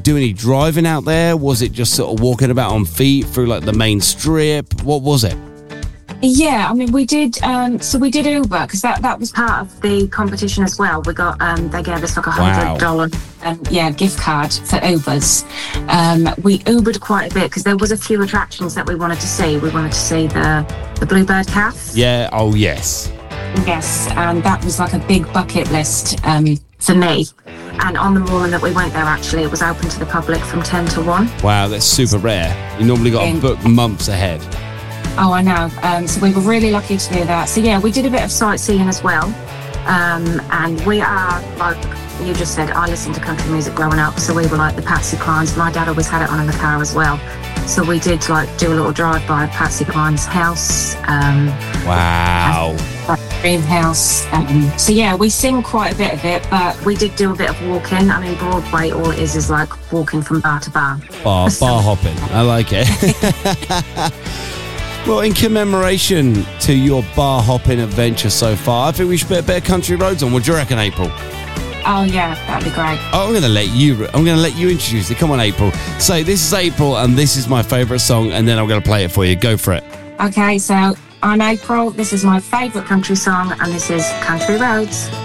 do any driving out there? Was it just sort of walking about on feet through like the main strip? What was it? Yeah, I mean, we did. So we did Uber because that was part of the competition as well. We got they gave us like $100 gift card for Ubers. We Ubered quite a bit because there was a few attractions that we wanted to see. We wanted to see the Bluebird Cafe. Yeah. Oh yes. Yes, and that was like a big bucket list for me. And on the morning that we went there, actually, it was open to the public from 10 to 1. Wow, that's super rare. You normally got to book months ahead. Oh, I know. So we were really lucky to do that. So yeah, we did a bit of sightseeing as well. And we are, like you just said, I listened to country music growing up. So we were like the Patsy Clines. My dad always had it on in the car as well. So we did like do a little drive by Patsy Cline's house. Wow. Dream house. So yeah, we sing quite a bit of it, but we did do a bit of walking. I mean, Broadway, all it is like walking from bar to bar. Bar hopping. I like it. Well, in commemoration to your bar hopping adventure so far, I think we should put a bit of Country Roads on. What do you reckon, April? Oh yeah, that'd be great. Oh, I'm going to let you introduce it. Come on, April. So this is April, and this is my favourite song, and then I'm going to play it for you. Go for it. Okay, so I'm April. This is my favourite country song, and this is Country Roads.